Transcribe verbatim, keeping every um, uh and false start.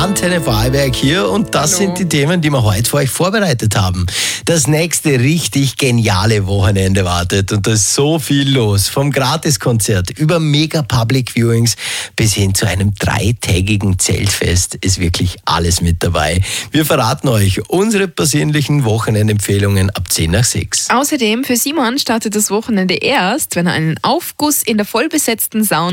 Antenne Vorarlberg hier und das Hallo. sind die Themen, die wir heute für euch vorbereitet haben. Das nächste richtig geniale Wochenende wartet und da ist so viel los. Vom Gratiskonzert über Mega Public Viewings bis hin zu einem dreitägigen Zeltfest ist wirklich alles mit dabei. Wir verraten euch unsere persönlichen Wochenendempfehlungen ab zehn nach sechs. Außerdem für Simon startet das Wochenende erst, wenn er einen Aufguss in der vollbesetzten Sauna